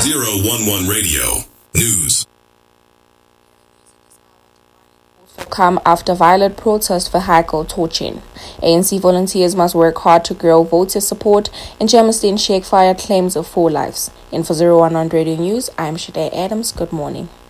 011 Radio News. Come after violent protest for Hackle torching. ANC volunteers must work hard to grow voter support, and Germiston Sheikh fired claims of 4 lives. In for 011 Radio News, I'm Shade Adams. Good morning.